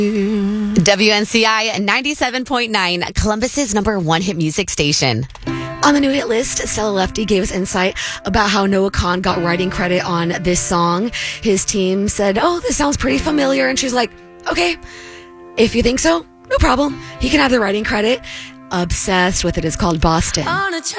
WNCI 97.9, Columbus's #1 hit music station. On the new hit list, Stella Lefty gave us insight about how Noah Kahan got writing credit on this song. His team said, "Oh, this sounds pretty familiar." And she's like, "Okay, if you think so, no problem. He can have the writing credit." Obsessed with it is called Boston.